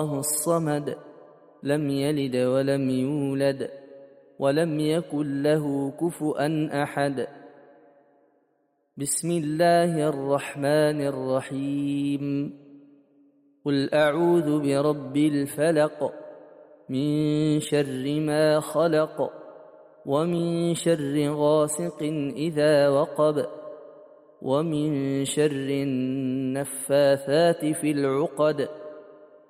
الصمد لم يلد ولم يولد ولم يكن له كفؤا أحد. بسم الله الرحمن الرحيم. قل أعوذ برب الفلق من شر ما خلق ومن شر غاسق إذا وقب ومن شر النفاثات في العقد